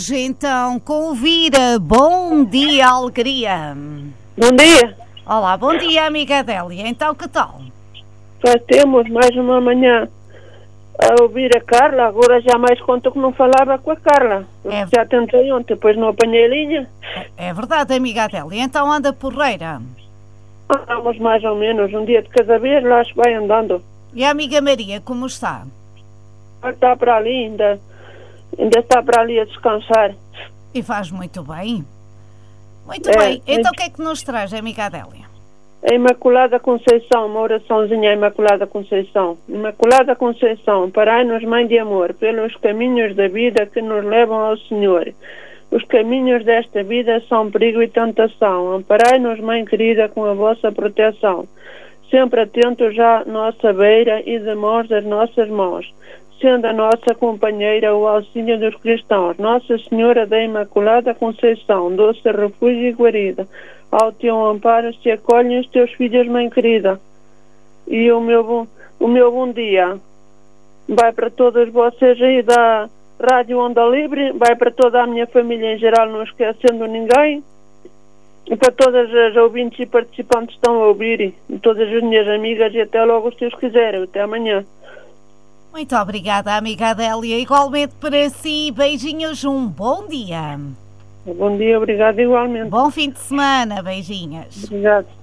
Então, convida, bom dia, alegria. Bom dia. Olá, bom dia, amiga Adélia. Então, que tal? Já temos mais uma manhã a ouvir a Carla. Agora já mais conto que não falava com a Carla. Já tentei ontem, depois não apanhei a linha. É verdade, amiga Adélia. Então anda porreira. Andamos mais ou menos, um dia de cada vez, lá se vai andando. E a amiga Maria, como está? Está para ali, ainda está para ali a descansar. E faz muito bem. Muito bem. Então o que é que nos traz, amiga Adélia? A Imaculada Conceição, uma oraçãozinha à Imaculada Conceição. Imaculada Conceição, parai-nos, Mãe de Amor, pelos caminhos da vida que nos levam ao Senhor. Os caminhos desta vida são perigo e tentação. Amparai-nos, Mãe querida, com a vossa proteção. Sempre atentos à nossa beira e de mãos das nossas mãos, sendo a nossa companheira o auxílio dos cristãos. Nossa Senhora da Imaculada Conceição, doce refúgio e guarida, ao teu amparo se acolhem os teus filhos, Mãe querida. E o meu bom dia vai para todos vocês aí da Rádio Onda Livre, vai para toda a minha família em geral, não esquecendo ninguém, e para todas as ouvintes e participantes que estão a ouvir, e todas as minhas amigas, e até logo, se Deus quiser. Até amanhã. Muito obrigada, amiga Adélia. Igualmente para si, beijinhos, um bom dia. Bom dia, obrigado igualmente. Bom fim de semana, beijinhos. Obrigado.